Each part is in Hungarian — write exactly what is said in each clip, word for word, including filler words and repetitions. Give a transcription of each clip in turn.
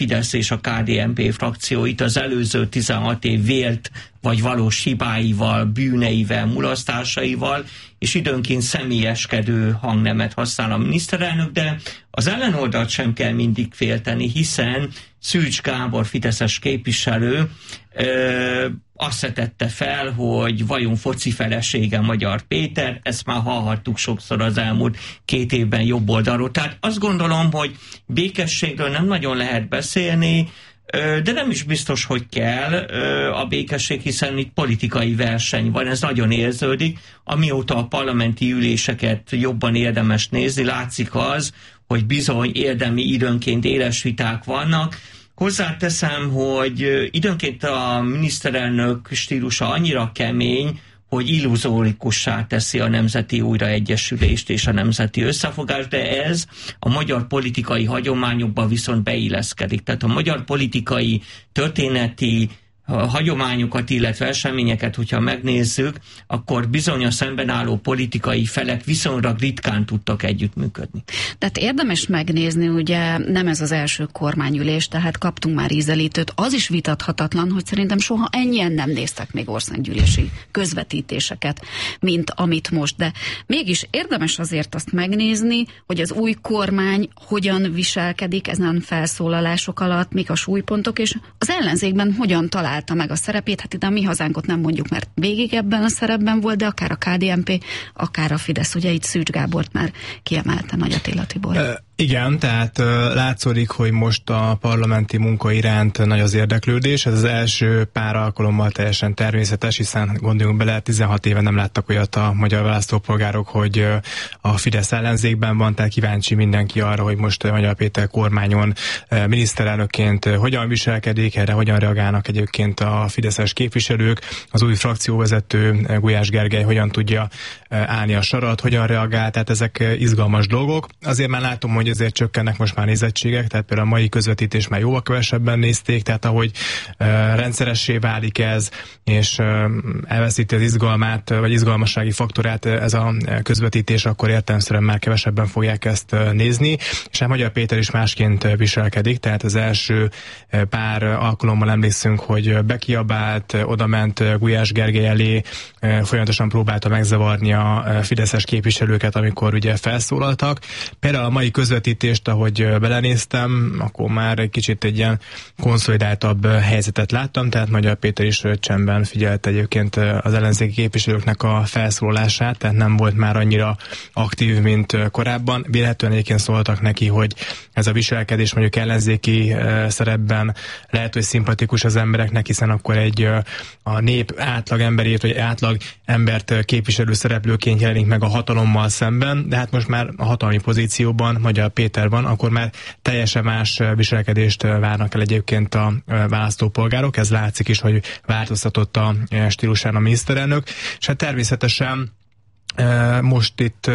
Fidesz és a ká dé en pé frakció itt az előző tizenhat év vélt vagy valós hibáival, bűneivel, mulasztásaival, és időnként személyeskedő hangnemet használ a miniszterelnök, de az ellenoldalt sem kell mindig félteni, hiszen Szűcs Gábor fideszes képviselő ö, azt vetette fel, hogy vajon foci felesége Magyar Péter, ezt már hallhattuk sokszor az elmúlt két évben jobb oldalról. Tehát azt gondolom, hogy békességről nem nagyon lehet beszélni, de nem is biztos, hogy kell a békesség, hiszen itt politikai verseny van, ez nagyon érződik. Amióta a parlamenti üléseket jobban érdemes nézni, látszik az, hogy bizony érdemi időnként éles viták vannak. Hozzáteszem, hogy időnként a miniszterelnök stílusa annyira kemény, hogy illuzórikussá teszi a nemzeti újraegyesülést és a nemzeti összefogást, de ez a magyar politikai hagyományokban viszont beilleszkedik. Tehát a magyar politikai történeti hagyományokat, illetve eseményeket, hogyha megnézzük, akkor bizony a szemben álló politikai felek viszonylag ritkán tudtak együttműködni. Tehát érdemes megnézni, ugye nem ez az első kormányülés, tehát kaptunk már ízelítőt. Az is vitathatatlan, hogy szerintem soha ennyien nem néztek még országgyűlési közvetítéseket, mint amit most. De mégis érdemes azért azt megnézni, hogy az új kormány hogyan viselkedik ezen felszólalások alatt, mik a súlypontok, és az ellenzékben hogyan talál meg a szerepét, hát itt a Mi Hazánkot nem mondjuk, mert végig ebben a szerepben volt, de akár a ká dé en pé, akár a Fidesz, ugye itt Szűcs Gábort már kiemelte Nagy Attila Tibor. Uh, igen, tehát uh, látszódik, hogy most a parlamenti munka iránt nagy az érdeklődés, ez az első pár alkalommal teljesen természetes, hiszen gondoljunk bele, tizenhat éve nem láttak olyat a magyar választópolgárok, hogy uh, a Fidesz ellenzékben van, tehát kíváncsi mindenki arra, hogy most uh, Magyar Péter kormányon uh, miniszterelnökként uh, hogyan viselkedik, erre hogyan reagálnak egyébként a fideszes képviselők, az új frakcióvezető Gulyás Gergely hogyan tudja állni a sarat, hogyan reagál, tehát ezek izgalmas dolgok. Azért már látom, hogy azért csökkennek most már nézettségek, tehát például a mai közvetítés már jóval kevesebben nézték, tehát ahogy uh, rendszeressé válik ez, és uh, elveszíti az izgalmát, vagy izgalmassági faktorát ez a közvetítés, akkor értelemszerűen már kevesebben fogják ezt uh, nézni, és a Magyar Péter is másként viselkedik, tehát az első uh, pár alkalommal emlékszünk, hogy bekiabált, odament Gulyás Gergely elé, folyamatosan próbálta megzavarni a fideszes képviselőket, amikor ugye felszólaltak. Például a mai közvetítést, ahogy belenéztem, akkor már egy kicsit egy ilyen konszolidáltabb helyzetet láttam, tehát Magyar Péter is csendben figyelt egyébként az ellenzéki képviselőknek a felszólalását, tehát nem volt már annyira aktív, mint korábban. Vélhetően egyébként szóltak neki, hogy ez a viselkedés mondjuk ellenzéki szerepben lehet, hogy szimpatikus az embereknek, hiszen akkor egy a nép átlag emberét, vagy átlag embert képviselő szereplőként jelenik meg a hatalommal szemben, de hát most már a hatalmi pozícióban Magyar Péter van, akkor már teljesen más viselkedést várnak el egyébként a választópolgárok. Ez látszik is, hogy változtatott a stílusán a miniszterelnök, és hát természetesen most itt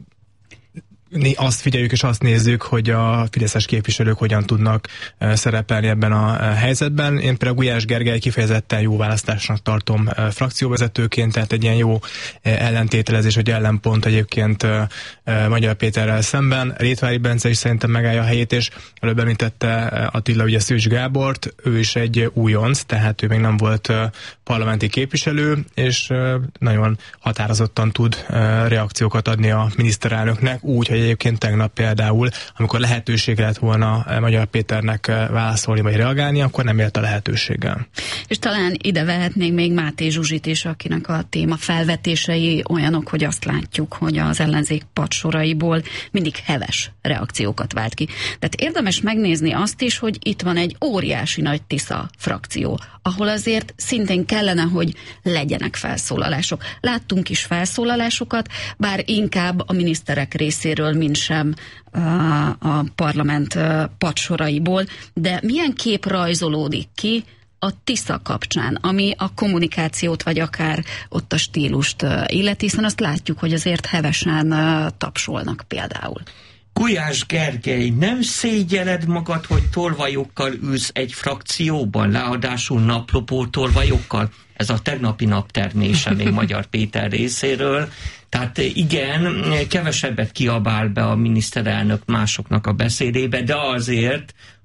azt figyeljük és azt nézzük, hogy a fideszes képviselők hogyan tudnak szerepelni ebben a helyzetben. Én például Gulyás Gergely kifejezetten jó választásnak tartom frakcióvezetőként, tehát egy ilyen jó ellentételezés, vagy ellenpont egyébként Magyar Péterrel szemben. Rétvári Bence is szerintem megállja a helyét, és előbb említette Attila ugye Szűcs Gábort, ő is egy újonc, tehát ő még nem volt parlamenti képviselő, és nagyon határozottan tud reakciókat adni a miniszterelnöknek, úgy, hogy egyébként tegnap például, amikor lehetőség lett volna Magyar Péternek válaszolni vagy reagálni, akkor nem élt a lehetőséggel. És talán ide vehetnénk még Máté Zsuzsit is, akinek a téma felvetései olyanok, hogy azt látjuk, hogy az ellenzék padsoraiból mindig heves reakciókat vált ki. Tehát érdemes megnézni azt is, hogy itt van egy óriási nagy Tisza frakció, ahol azért szintén kellene, hogy legyenek felszólalások. Láttunk is felszólalásokat, bár inkább a miniszterek részéről, mint sem a parlament padsoraiból, de milyen kép rajzolódik ki a Tisza kapcsán, ami a kommunikációt, vagy akár ott a stílust illeti, hiszen azt látjuk, hogy azért hevesen tapsolnak például. Gulyás Gergely, nem szégyeled magad, hogy tolvajokkal ülsz egy frakcióban, ráadásul naplopó tolvajokkal? Ez a tegnapi naptermése még Magyar Péter részéről. Tehát igen, kevesebbet kiabál be a miniszterelnök másoknak a beszédébe, de azért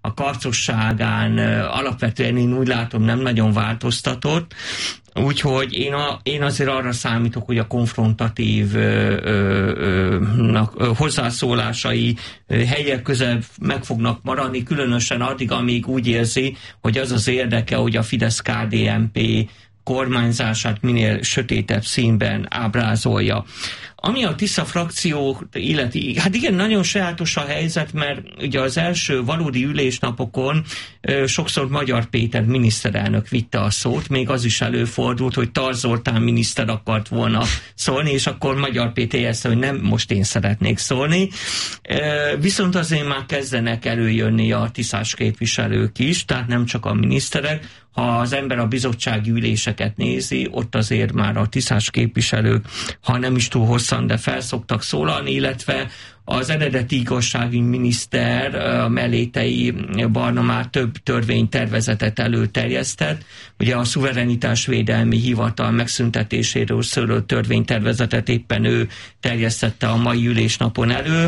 a karcosságán alapvetően én úgy látom nem nagyon változtatott. Úgyhogy én, a, én azért arra számítok, hogy a konfrontatív ö, ö, ö, hozzászólásai helyek közel meg fognak maradni, különösen addig, amíg úgy érzi, hogy az az érdeke, hogy a Fidesz-ká dé en pé kormányzását minél sötétebb színben ábrázolja. Ami a Tisza frakció illeti, hát igen, nagyon sajátos a helyzet, mert ugye az első valódi ülésnapokon ö, sokszor Magyar Péter miniszterelnök vitte a szót, még az is előfordult, hogy Tar Zoltán miniszter akart volna szólni, és akkor Magyar Péter jelezte, hogy nem, most én szeretnék szólni. Ö, viszont azért már kezdenek előjönni a tiszás képviselők is, tehát nem csak a miniszterek. Ha az ember a bizottsági üléseket nézi, ott azért már a tiszás képviselők, ha nem is túl hosszan, de felszoktak szólalni, illetve az eredeti igazságügyi miniszter, a Mellétei Barna már több törvénytervezetet előterjesztett. Ugye a szuverenitásvédelmi hivatal megszüntetéséről szóló törvénytervezetet éppen ő terjesztette a mai ülésnapon elő.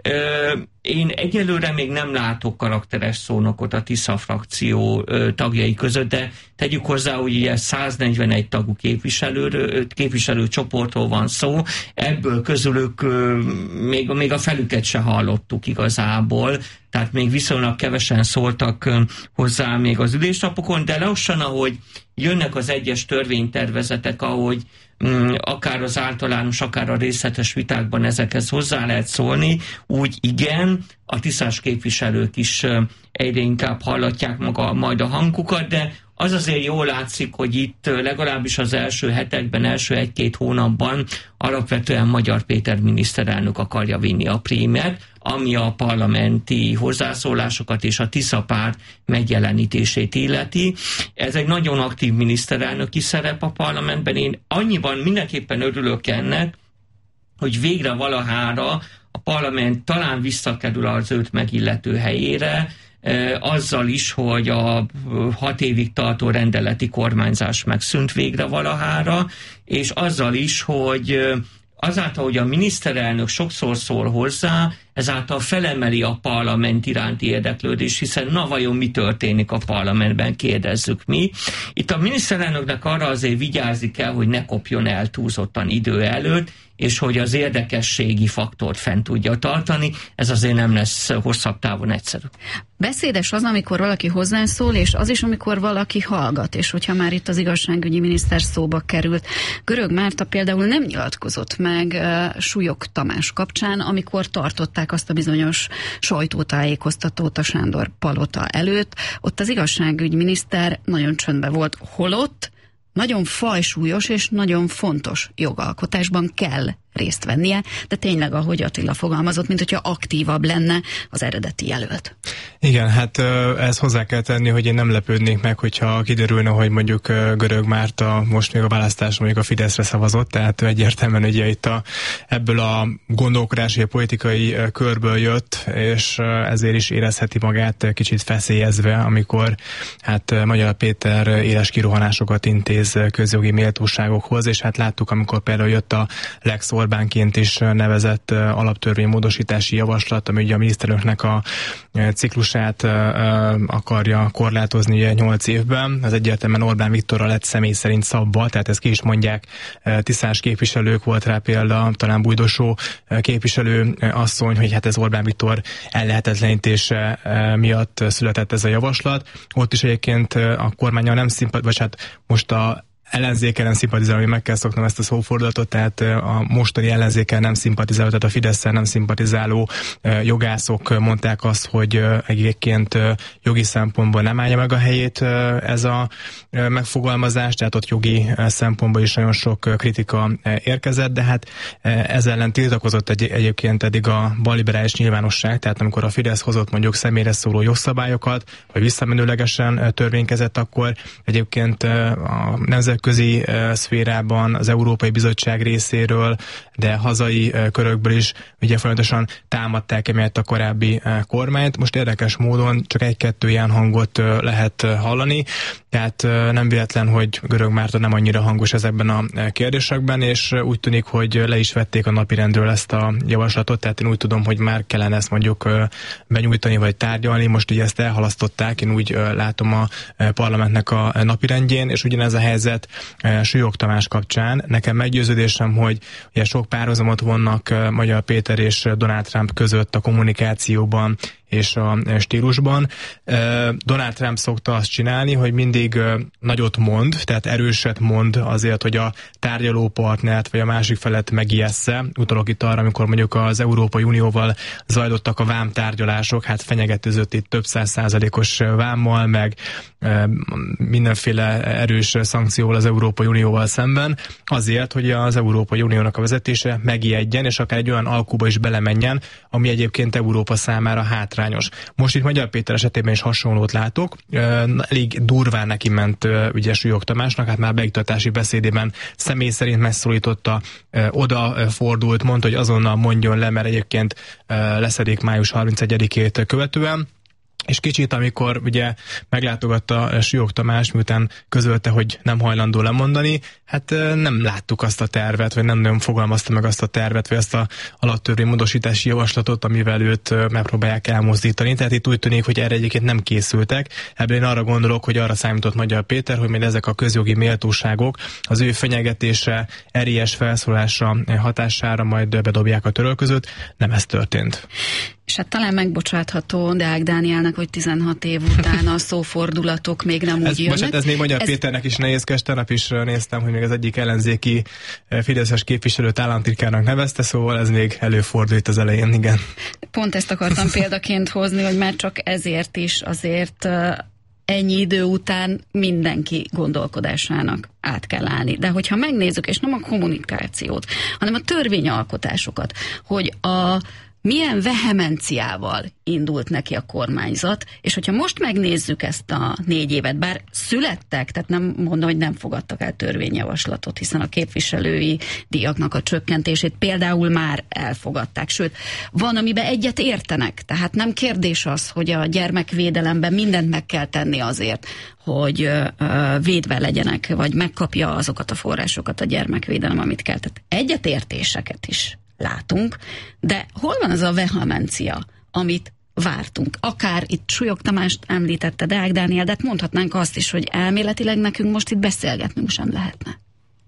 Én egyelőre még nem látok karakteres szónokot a Tisza frakció tagjai között, de tegyük hozzá, hogy ugye száznegyvenegy tagú képviselő, képviselőcsoportról van szó, ebből közülük még, még a felüket se hallottuk igazából, tehát még viszonylag kevesen szóltak hozzá még az ülésnapokon, de lassan, ahogy jönnek az egyes törvénytervezetek, ahogy akár az általános, akár a részletes vitákban ezekhez hozzá lehet szólni, úgy igen, a tiszás képviselők is egyre inkább hallatják maga, majd a hangukat, de az azért jól látszik, hogy itt legalábbis az első hetekben, első egy-két hónapban alapvetően Magyar Péter miniszterelnök akarja vinni a prímet, ami a parlamenti hozzászólásokat és a Tisza párt megjelenítését illeti. Ez egy nagyon aktív miniszterelnöki szerep a parlamentben. Én annyiban mindenképpen örülök ennek, hogy végre valahára a parlament talán visszakerül az őt megillető helyére, azzal is, hogy a hat évig tartó rendeleti kormányzás megszűnt végre valahára, és azzal is, hogy azáltal, hogy a miniszterelnök sokszor szól hozzá, ezáltal felemeli a parlament iránti érdeklődés, hiszen na vajon mi történik a parlamentben, kérdezzük mi. Itt a miniszterelnöknek arra azért vigyázni kell, hogy ne kopjon el túlzottan idő előtt, és hogy az érdekességi faktort fent tudja tartani, ez azért nem lesz hosszabb távon egyszerű. Beszédes az, amikor valaki hozzászól, és az is, amikor valaki hallgat, és hogyha már itt az igazságügyi miniszter szóba került. Görög Márta például nem nyilatkozott meg uh, Súlyog Tamás kapcsán, amikor tartották azt a bizonyos sajtótájékoztatót a Sándor palota előtt. Ott az igazságügyi miniszter nagyon csöndben volt, holott nagyon fajsúlyos és nagyon fontos jogalkotásban kell részt vennie, de tényleg, ahogy Attila fogalmazott, mint hogyha aktívabb lenne az eredeti jelölt. Igen, hát ez hozzá kell tenni, hogy én nem lepődnék meg, hogyha kiderülne, hogy mondjuk Görög Márta most még a választáson mondjuk a Fideszre szavazott, tehát egyértelműen ugye itt a, ebből a gondolkodási, a politikai körből jött, és ezért is érezheti magát kicsit feszélyezve, amikor hát Magyar Péter éles kirohanásokat intéz közjogi méltóságokhoz, és hát láttuk, amikor például jött a Lex Orbánként is nevezett alaptörvénymódosítási javaslat, ami ugye a miniszterelnöknek a ciklusát akarja korlátozni ugye nyolc évben. Ez egyértelműen Orbán Viktorra lett személy szerint szabva, tehát ezt ki is mondják tisztás képviselők, volt rá példa, talán Bújdosó képviselő asszony, hogy hát ez Orbán Viktor ellehetetlenítése miatt született ez a javaslat. Ott is egyébként a kormánnyal nem szimpatizál, vagy hát most a ellenzékkel nem szimpatizáló, meg kell szoknom ezt a szófordulatot, tehát a mostani ellenzékkel nem szimpatizáló, tehát a Fidesszel nem szimpatizáló jogászok mondták azt, hogy egyébként jogi szempontból nem állja meg a helyét ez a megfogalmazás, tehát ott jogi szempontból is nagyon sok kritika érkezett, de hát ez ellen tiltakozott egy, egyébként eddig a balliberális nyilvánosság, tehát amikor a Fidesz hozott mondjuk személyre szóló jogszabályokat, vagy visszamenőlegesen törvénykezett, akkor egyébként a nemzet nemzetközi szférában, az Európai Bizottság részéről, de hazai körökből is ugye folyamatosan támadták emiatt a korábbi kormányt. Most érdekes módon csak egy-kettő ilyen hangot lehet hallani, tehát nem véletlen, hogy Görög Márton nem annyira hangos ezekben a kérdésekben, és úgy tűnik, hogy le is vették a napirendről ezt a javaslatot, tehát én úgy tudom, hogy már kellene ezt mondjuk benyújtani vagy tárgyalni, most ugye ezt elhalasztották, én úgy látom a parlamentnek a napirendjén, és ugyanez a helyzet Súlyog Tamás kapcsán. Nekem meggyőződésem, hogy ugye sok párhuzamot vonnak Magyar Péter és Donald Trump között a kommunikációban és a stílusban. Donald Trump szokta azt csinálni, hogy mindig nagyot mond, tehát erőset mond azért, hogy a tárgyalópartnert vagy a másik felet megijessze. Utalok itt arra, amikor mondjuk az Európai Unióval zajlottak a vámtárgyalások, hát fenyegetőzött itt több száz százalékos vámmal, meg mindenféle erős szankcióval az Európai Unióval szemben, azért, hogy az Európai Uniónak a vezetése megijedjen, és akár egy olyan alkuba is belemenjen, ami egyébként Európa számára hátrányos. Most itt Magyar Péter esetében is hasonlót látok, elég durván neki ment ugye Súlyog Tamásnak, hát már beiktatási beszédében személy szerint megszólította, oda fordult, mondta, hogy azonnal mondjon le, mert egyébként leszedik május harmincegyedikét követően. És kicsit, amikor ugye meglátogatta Súlyog Tamás, miután közölte, hogy nem hajlandó lemondani, hát nem láttuk azt a tervet, vagy nem nagyon fogalmazta meg azt a tervet, vagy azt a alaptörvénymódosítási javaslatot, amivel őt megpróbálják elmozdítani. Tehát itt úgy tűnik, hogy erre egyébként nem készültek. Ebből én arra gondolok, hogy arra számított Magyar Péter, hogy majd ezek a közjogi méltóságok az ő fenyegetése, erélyes felszólásra hatására majd bedobják a törölközőt. Nem ez történt. És hát talán megbocsátható Deák Dánielnek, hogy tizenhat év után a szófordulatok még nem ez, úgy jönnek. Most ez még Magyar ez... Péternek is nehézkes, tegnap is néztem, hogy még az egyik ellenzéki fideszes képviselőt államtitkárnak nevezte, szóval ez még előfordult az elején, igen. Pont ezt akartam példaként hozni, hogy már csak ezért is azért ennyi idő után mindenki gondolkodásának át kell állni. De hogyha megnézzük, és nem a kommunikációt, hanem a törvényalkotásokat, hogy a milyen vehemenciával indult neki a kormányzat, és hogyha most megnézzük ezt a négy évet, bár születtek, tehát nem mondom, hogy nem fogadtak el törvényjavaslatot, hiszen a képviselői díjaknak a csökkentését például már elfogadták, sőt, van, amiben egyet értenek, tehát nem kérdés az, hogy a gyermekvédelemben mindent meg kell tenni azért, hogy védve legyenek, vagy megkapja azokat a forrásokat a gyermekvédelem, amit kell. Tehát egyetértéseket is látunk, de hol van az a vehemencia, amit vártunk? Akár itt Súlyog Tamást említette Deák Dániel, de mondhatnánk azt is, hogy elméletileg nekünk most itt beszélgetnünk sem lehetne.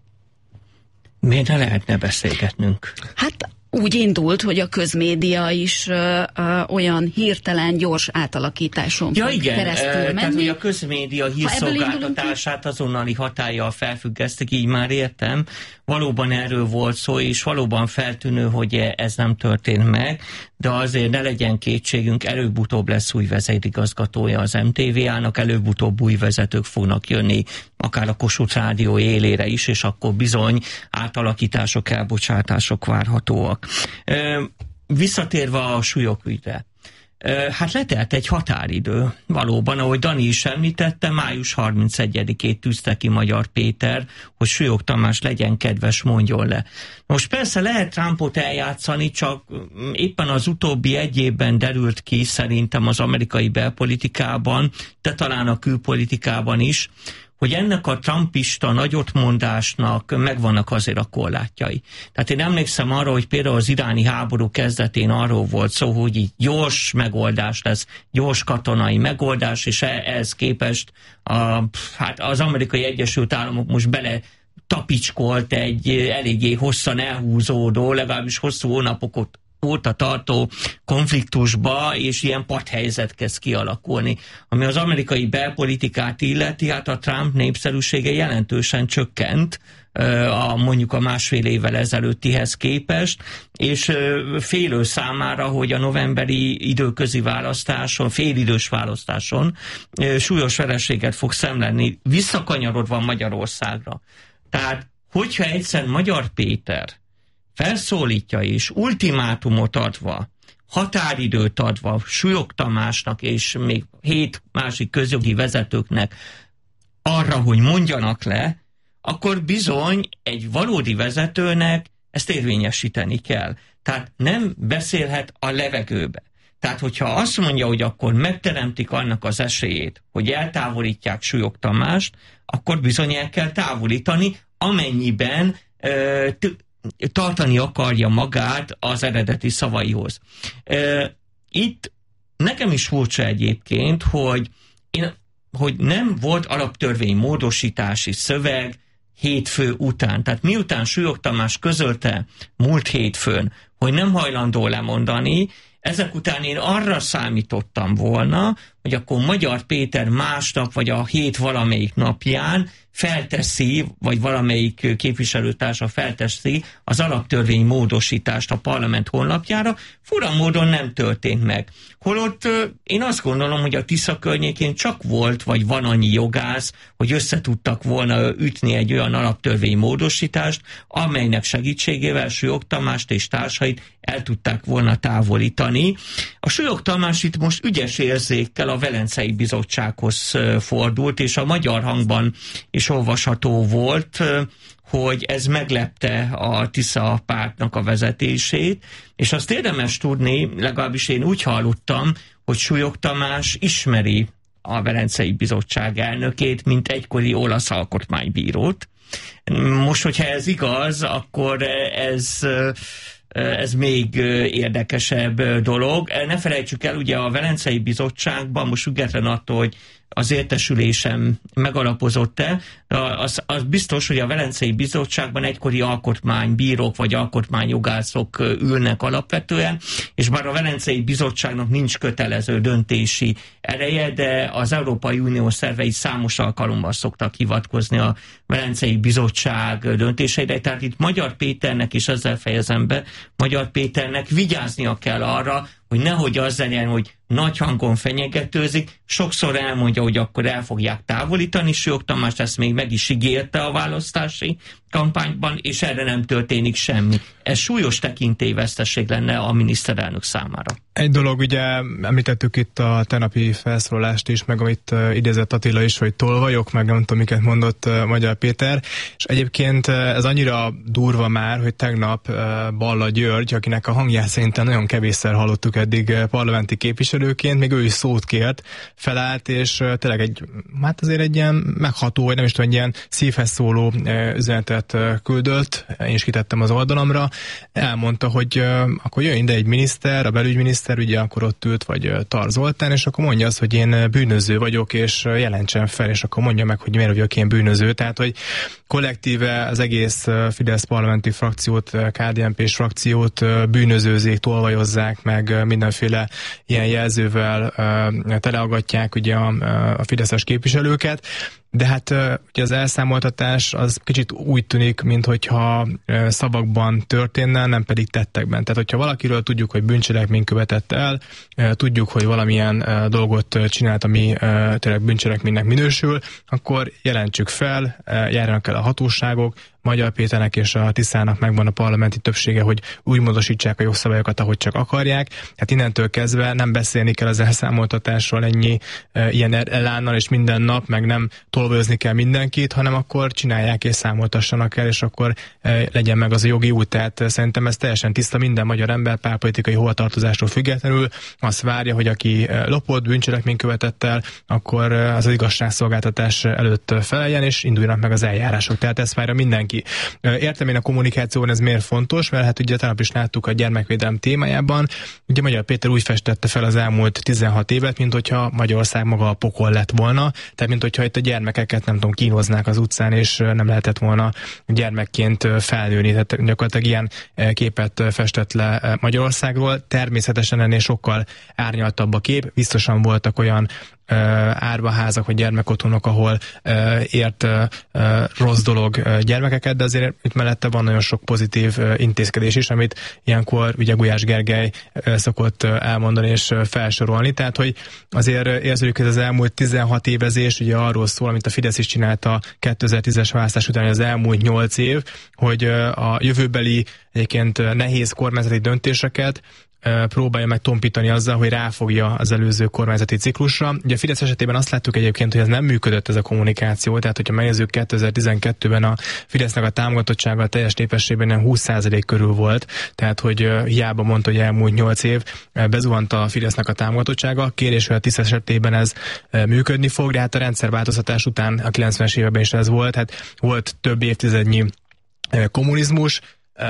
Miért ne lehetne beszélgetnünk? Hát úgy indult, hogy a közmédia is ö, ö, olyan hirtelen, gyors átalakításon ja, fog igen, keresztül menni. Tehát, hogy a közmédia hírszolgáltatását azonnali hatállyal felfüggesztik, így már értem. Valóban erről volt szó, és valóban feltűnő, hogy ez nem történt meg, de azért ne legyen kétségünk, előbb-utóbb lesz új vezérigazgatója az em té vé á-nak, előbb-utóbb új vezetők fognak jönni, akár a Kossuth Rádió élére is, és akkor bizony átalakítások, elbocsátások várhatóak. Visszatérve a Súlyog ügyre. Hát letelt egy határidő. Valóban, ahogy Dani is említette, május harmincegyedikét tűzte ki Magyar Péter, hogy Súlyog Tamás legyen kedves, mondjon le. Most persze lehet Trumpot eljátszani, csak éppen az utóbbi egy évben derült ki szerintem az amerikai belpolitikában, de talán a külpolitikában is, hogy ennek a trumpista nagyotmondásnak megvannak azért a korlátjai. Tehát én emlékszem arra, hogy például az iráni háború kezdetén arról volt szó, hogy így gyors megoldás lesz, gyors katonai megoldás, és ehhez képest a, hát az Amerikai Egyesült Államok most bele tapicskolt egy eléggé hosszan elhúzódó, legalábbis hosszú hónapokat óta tartó konfliktusba, és ilyen padhelyzet kezd kialakulni. Ami az amerikai belpolitikát illeti, hát a Trump népszerűsége jelentősen csökkent, a, mondjuk a másfél évvel ezelőttihez képest, és félő számára, hogy a novemberi időközi választáson, félidős választáson súlyos vereséget fog szemlelni, visszakanyarodva Magyarországra. Tehát, hogyha egyszer Magyar Péter felszólítja és ultimátumot adva, határidőt adva Súlyog Tamásnak és még hét másik közjogi vezetőknek arra, hogy mondjanak le, akkor bizony egy valódi vezetőnek ezt érvényesíteni kell. Tehát nem beszélhet a levegőbe. Tehát, hogyha azt mondja, hogy akkor megteremtik annak az esélyét, hogy eltávolítják Súlyog Tamást, akkor bizony el kell távolítani, amennyiben ö, t- tartani akarja magát az eredeti szavaihoz. Ö, itt nekem is furcsa egyébként, hogy, én, hogy nem volt alaptörvény módosítási szöveg hétfő után. Tehát miután Súlyog Tamás közölte múlt hétfőn, hogy nem hajlandó lemondani, ezek után én arra számítottam volna, hogy akkor Magyar Péter másnap, vagy a hét valamelyik napján felteszi, vagy valamelyik képviselőtársa felteszi az alaptörvény módosítást a parlament honlapjára. Fura módon nem történt meg. Holott én azt gondolom, hogy a Tisza környékén csak volt, vagy van annyi jogász, hogy összetudtak volna ütni egy olyan alaptörvény módosítást, amelynek segítségével Súlyog Tamást és társait el tudták volna távolítani. A Súlyog Tamás itt most ügyes érzékkel a Velencei Bizottsághoz fordult, és a Magyar Hangban is olvasható volt, hogy ez meglepte a Tisza pártnak a vezetését, és azt érdemes tudni, legalábbis én úgy hallottam, hogy Súlyog Tamás ismeri a Velencei Bizottság elnökét, mint egykori olasz alkotmánybírót. Most, hogyha ez igaz, akkor ez... ez még érdekesebb dolog. Ne felejtsük el, ugye a Velencei Bizottságban, most független attól, hogy az értesülésem megalapozott-e, az, az biztos, hogy a Velencei Bizottságban egykori alkotmánybírók vagy alkotmányjogászok ülnek alapvetően, és bár a Velencei Bizottságnak nincs kötelező döntési ereje, de az Európai Unió szervei számos alkalommal szoktak hivatkozni a Velencei Bizottság döntéseire, tehát itt Magyar Péternek, és ezzel fejezem be, Magyar Péternek vigyáznia kell arra, hogy nehogy az legyen, hogy nagy hangon fenyegetőzik, sokszor elmondja, hogy akkor el fogják távolítani, Súlyog Tamás ezt még meg is ígérte a választási kampányban, és erre nem történik semmi. Ez súlyos tekintélyveszteség lenne a miniszterelnök számára. Egy dolog, ugye említettük itt a tegnapi felszólalást is, meg amit uh, idézett Attila is, hogy tolvajok, meg nem tudom, miket mondott uh, Magyar Péter, és egyébként uh, ez annyira durva már, hogy tegnap uh, Balla György, akinek a hangját szerintem nagyon kevésszer hallottuk eddig uh, parlamenti képviselőként, még ő is szót kért, felállt, és uh, tényleg egy, hát azért egy ilyen megható, vagy nem is tudom, egy ilyen szívhez szóló uh, üzenetet uh, küldött, én is kitettem az oldalamra, elmondta, hogy uh, akkor jöjjön ide egy miniszter, a belügyminiszter, ugye akkor ott ült, vagy Tar Zoltán, és akkor mondja azt, hogy én bűnöző vagyok, és jelentsem fel, és akkor mondja meg, hogy miért vagyok én bűnöző. Tehát, hogy kollektíve az egész Fidesz parlamenti frakciót, ká dé en pés frakciót bűnözőzik, tolvajozzák, meg mindenféle ilyen jelzővel teleaggatják ugye a, a fideszes képviselőket. De hát ugye az elszámoltatás az kicsit úgy tűnik, minthogyha szavakban történne, nem pedig tettekben. Tehát, hogyha valakiről tudjuk, hogy bűncselekményt követett el, tudjuk, hogy valamilyen dolgot csinált, ami tényleg bűncselekménynek minősül, akkor jelentsük fel, járjanak el a hatóságok, Magyar Péternek és a Tiszának megvan a parlamenti többsége, hogy úgy módosítsák a jogszabályokat, ahogy csak akarják. Hát innentől kezdve nem beszélni kell az elszámoltatásról ennyi e, ilyen elánnal, és minden nap, meg nem tolvajozni kell mindenkit, hanem akkor csinálják és számoltassanak el, és akkor e, legyen meg az a jogi út. Tehát szerintem ez teljesen tiszta, minden magyar ember pártpolitikai hovatartozástól függetlenül azt várja, hogy aki lopott, bűncselekményt követett el, akkor az, az igazságszolgáltatás előtt feleljen, és induljanak meg az eljárások. Tehát ez várja mindenki. Értem én a kommunikációban ez miért fontos, mert hát ugye tegnap is láttuk a gyermekvédelem témájában, ugye Magyar Péter úgy festette fel az elmúlt tizenhat évet, mint hogyha Magyarország maga a pokol lett volna, tehát mint hogyha itt a gyermekeket nem tudom, kínoznák az utcán, és nem lehetett volna gyermekként felnőni, tehát gyakorlatilag ilyen képet festett le Magyarországról. Természetesen ennél sokkal árnyaltabb a kép, biztosan voltak olyan árvaházak vagy gyermekotthonok, ahol uh, ért uh, rossz dolog uh, gyermekeket, de azért itt mellette van nagyon sok pozitív uh, intézkedés is, amit ilyenkor ugye Gulyás Gergely uh, szokott uh, elmondani és uh, felsorolni. Tehát, hogy azért uh, érződik, hogy az elmúlt tizenhat évezés ugye arról szól, amit a Fidesz is csinálta kétezer-tízes választás után, az elmúlt nyolc év, hogy uh, a jövőbeli egyébként uh, nehéz kormányzati döntéseket próbálja meg tompítani azzal, hogy ráfogja az előző kormányzati ciklusra. Ugye a Fidesz esetében azt láttuk egyébként, hogy ez nem működött ez a kommunikáció, tehát hogyha megnézzük kétezer-tizenkettőben a Fidesznek a támogatottsága a teljes népességben nem húsz százalék körül volt, tehát hogy hiába mondta, hogy elmúlt nyolc év, bezuhant a Fidesznek a támogatottsága. Kérés, hogy a TISZ esetében ez működni fog, de hát a rendszerváltoztatás után a kilencvenes években is ez volt, hát volt több évtizednyi kommunizmus,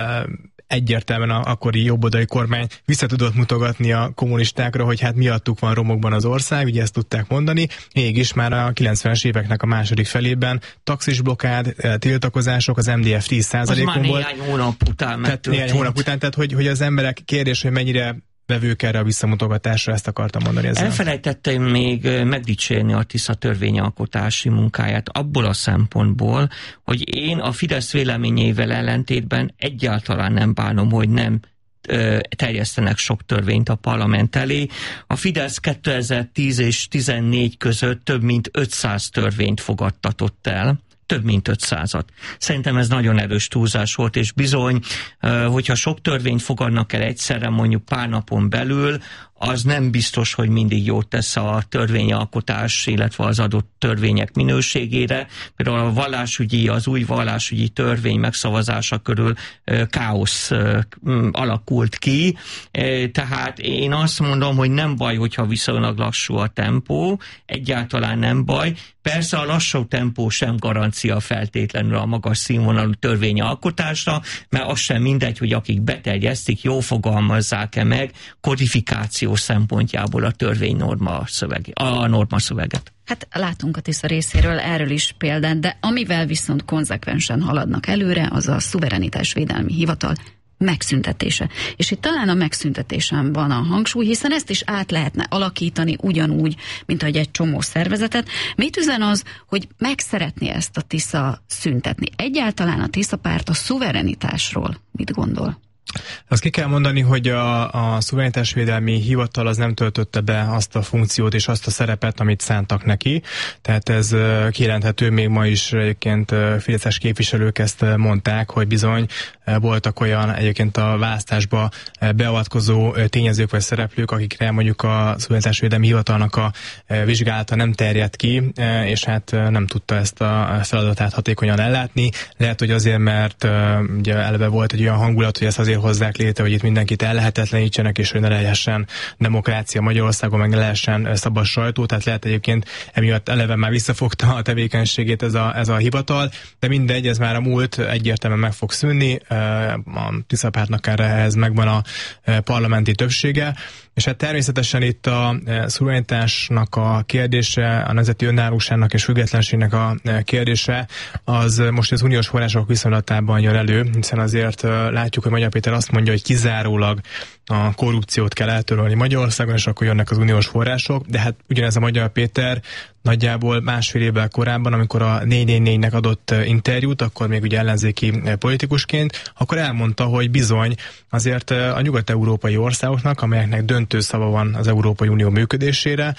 egyértelműen a akkori jobboldali kormány vissza tudott mutogatni a kommunistákra, hogy hát miattuk van romokban az ország, ugye ezt tudták mondani, mégis már a kilencvenes éveknek a második felében taxis blokkád, tiltakozások, az em dé ef tíz százalékon volt. néhány hónap után tehát néhány hónap után, tehát hogy, hogy az emberek kérdés, hogy mennyire vevők erre a visszamutogatásra, ezt akartam mondani ezzel. Elfelejtettem még megdicsérni a TISZA törvényalkotási munkáját abból a szempontból, hogy én a Fidesz véleményével ellentétben egyáltalán nem bánom, hogy nem terjesztenek sok törvényt a parlament elé. A Fidesz kétezer-tíz és tizennégy között több mint ötszáz törvényt fogadtatott el, több mint ötszázat. Szerintem ez nagyon erős túlzás volt, és bizony, hogyha sok törvényt fogadnak el egyszerre, mondjuk pár napon belül, az nem biztos, hogy mindig jót tesz a törvényalkotás, illetve az adott törvények minőségére. Például a vallásügyi, az új vallásügyi törvény megszavazása körül káosz alakult ki. Tehát én azt mondom, hogy nem baj, hogyha viszonylag lassú a tempó, egyáltalán nem baj. Persze a lassú tempó sem garancia feltétlenül a magas színvonalú törvényalkotásra, mert az sem mindegy, hogy akik beterjesztik, jól fogalmazzák-e meg kodifikáció szempontjából a törvénynorma szöveg, a norma szöveget. Hát látunk a TISZA részéről erről is példát, de amivel viszont konzekvensen haladnak előre, az a szuverenitásvédelmi hivatal megszüntetése. És itt talán a megszüntetésen van a hangsúly, hiszen ezt is át lehetne alakítani ugyanúgy, mint ahogy egy csomó szervezetet. Mit üzen az, hogy meg szeretné ezt a TISZA szüntetni? Egyáltalán a TISZA párt a szuverenitásról mit gondol? Azt ki kell mondani, hogy a, a szuverenitásvédelmi hivatal az nem töltötte be azt a funkciót és azt a szerepet, amit szántak neki. Tehát ez kijelenthető, még ma is egyébként fideszes képviselők ezt mondták, hogy bizony voltak olyan egyébként a választásba beavatkozó tényezők vagy szereplők, akikre mondjuk a szuverenitásvédelmi hivatalnak a vizsgálata nem terjedt ki, és hát nem tudta ezt a feladatát hatékonyan ellátni. Lehet, hogy azért, mert ugye eleve volt egy olyan hangulat, hogy ezt azért hozzák létre, hogy itt mindenkit ellehetetlenítsenek, és hogy ne lehessen demokrácia Magyarországon, meg ne lehessen szabad sajtó, tehát lehet egyébként emiatt eleve már visszafogta a tevékenységét ez a, ez a hivatal, de mindegy, ez már a múlt, egyértelműen meg fog szűnni, a TISZA pártnak erre ehhez megvan a parlamenti többsége, és hát természetesen itt a szuverenitásnak a kérdése, a nemzeti önállóságnak és függetlenségnek a kérdése, az most az uniós források viszonylatában jön elő, hiszen azért látjuk, hogy Magyar Péter azt mondja, hogy kizárólag a korrupciót kell eltörölni Magyarországon, és akkor jönnek az uniós források, de hát ugyanez a Magyar Péter nagyjából másfél évvel korábban, amikor a négy négy négynek adott interjút, akkor még ugye ellenzéki politikusként, akkor elmondta, hogy bizony azért a nyugat-európai országoknak, amelyeknek döntő szava van az Európai Unió működésére,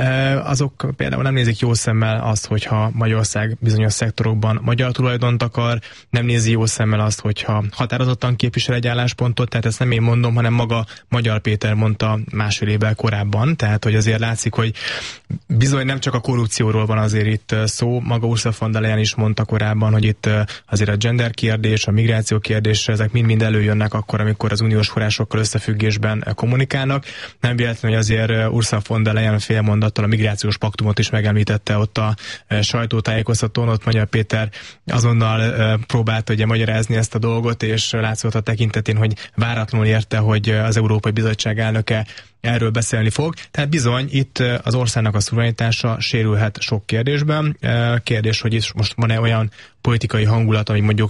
azok például nem nézik jó szemmel azt, hogyha Magyarország bizonyos szektorokban magyar tulajdont akar, nem nézi jó szemmel azt, hogyha határozottan képvisel egy álláspontot, tehát ezt nem én mondom, hanem maga Magyar Péter mondta másfél évvel korábban, tehát hogy azért látszik, hogy bizony nem csak a korrupcióról van azért itt szó, maga Ursula von der Leyen is mondta korábban, hogy itt azért a gender kérdés, a migráció kérdés, ezek mind-mind előjönnek akkor, amikor az uniós forrásokkal összefüggésben kommunikálnak. Nem véletlenül, hogy azért Ursula von der Leyen fél mondattal a migrációs paktumot is megemlítette ott a sajtótájékoztatón, ott Magyar Péter azonnal próbálta ugye magyarázni ezt a dolgot, és látszott a tekintetén, hogy váratlanul érte, hogy az Európai Bizottság elnöke erről beszélni fog. Tehát bizony itt az országnak a szuverenitása sérülhet sok kérdésben. Kérdés, hogy itt most van-e olyan politikai hangulat, ami mondjuk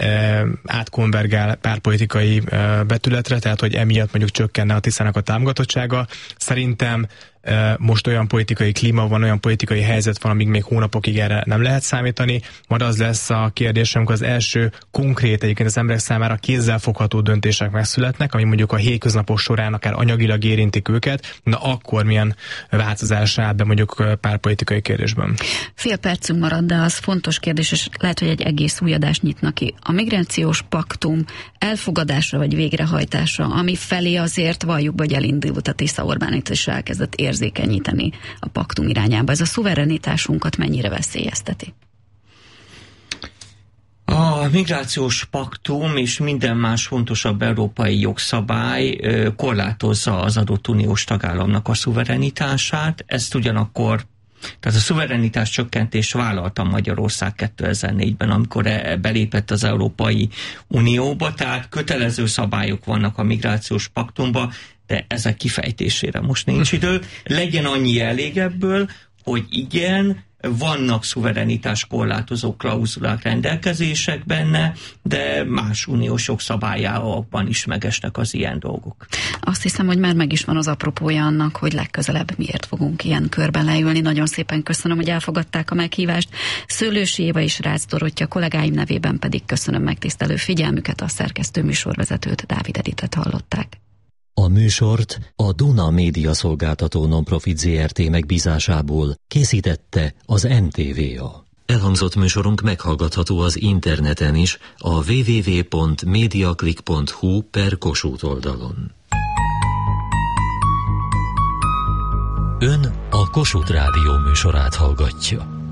átkonvergál pártpolitikai betületre, tehát hogy emiatt mondjuk csökkenne a TISZának a támogatottsága. Szerintem most olyan politikai klíma van, olyan politikai helyzet van, amíg még hónapokig erre nem lehet számítani. Majd az lesz a kérdés, amikor az első konkrét, egyébként az emberek számára kézzelfogható döntések megszületnek, ami mondjuk a hétköznapok során akár anyagilag érintik őket, na akkor milyen változás áll be mondjuk pártpolitikai kérdésben. Fél percünk marad, de az fontos kérdés, és lehet, hogy egy egész új adást nyitna ki. A migrációs paktum elfogadása vagy végrehajtása, ami felé azért valljuk, hogy elindult a Tisza Orbán itt is elkezdett érzékenyíteni a paktum irányába. Ez a szuverenitásunkat mennyire veszélyezteti? A migrációs paktum és minden más fontosabb európai jogszabály korlátozza az adott uniós tagállamnak a szuverenitását, ezt ugyanakkor, tehát a szuverenitás csökkentés vállalta Magyarország kétezer-négyben, amikor belépett az Európai Unióba, tehát kötelező szabályok vannak a migrációs paktumban, de ezek kifejtésére most nincs idő. Legyen annyi elég ebből, hogy igen, vannak szuverenitás korlátozó klauzulák, rendelkezések benne, de más uniós jogszabályában is megesnek az ilyen dolgok. Azt hiszem, hogy már meg is van az apropója annak, hogy legközelebb miért fogunk ilyen körben leülni. Nagyon szépen köszönöm, hogy elfogadták a meghívást. Szőlősi Éva és Rácz Dorottya, kollégáim nevében pedig köszönöm megtisztelő figyelmüket, a szerkesztő műsorvezetőt, Dávid Editet hallották. A műsort a Duna Média Szolgáltató Nonprofit zé er té megbízásából készítette az em té vé á. Elhangzott műsorunk meghallgatható az interneten is a double-u double-u double-u pont mediaclick pont hu per Kossuth oldalon. Ön a Kossuth Rádió műsorát hallgatja.